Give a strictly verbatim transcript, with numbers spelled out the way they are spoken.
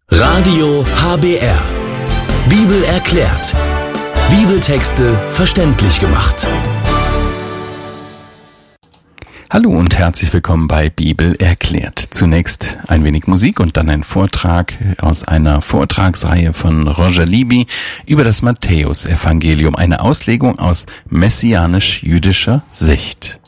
Radio H B R. Bibel erklärt. Bibeltexte verständlich gemacht. Hallo und herzlich willkommen bei Bibel erklärt. Zunächst ein wenig Musik und dann ein Vortrag aus einer Vortragsreihe von Roger Libby über das Matthäusevangelium, eine Auslegung aus messianisch-jüdischer Sicht.